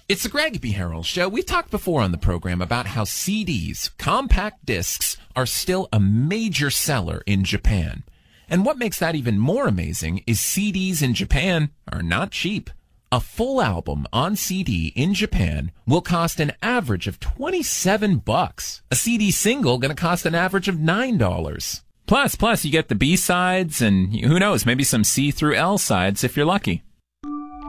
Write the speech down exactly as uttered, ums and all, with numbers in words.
It's the Greg B. Harrell Show. We've talked before on the program about how C Ds, compact discs, are still a major seller in Japan. And what makes that even more amazing is C Ds in Japan are not cheap. A full album on C D in Japan will cost an average of twenty-seven bucks. A C D single going to cost an average of nine dollars. Plus, plus, you get the B-sides and who knows, maybe some C through L sides if you're lucky.